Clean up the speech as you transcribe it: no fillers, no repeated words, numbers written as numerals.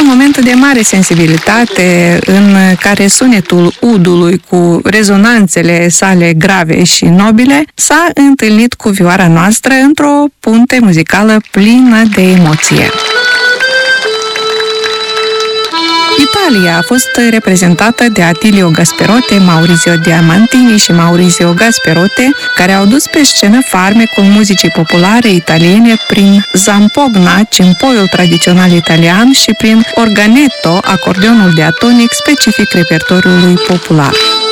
Într-un moment de mare sensibilitate, în care sunetul udului cu rezonanțele sale grave și nobile s-a întâlnit cu vioara noastră într-o punte muzicală plină de emoție. Italia a fost reprezentată de Attilio Gasperote, Maurizio Diamantini și Maurizio Gasperote, care au dus pe scenă farmecul muzicii populare italiene prin zampogna, cimpoiul tradițional italian, și prin organetto, acordeonul diatonic specific repertoriului popular.